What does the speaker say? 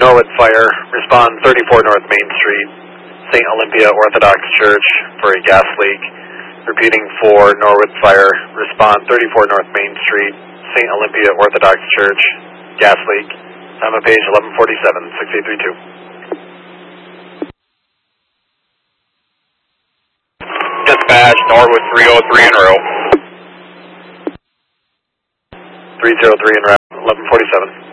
Norwood Fire, respond 34 North Main Street, St. Olympia Orthodox Church for a gas leak. Repeating for Norwood Fire, respond 34 North Main Street, St. Olympia Orthodox Church, gas leak. Time of page 1147, 6832. Dispatch, Norwood 303 en route. 303 en route, 1147.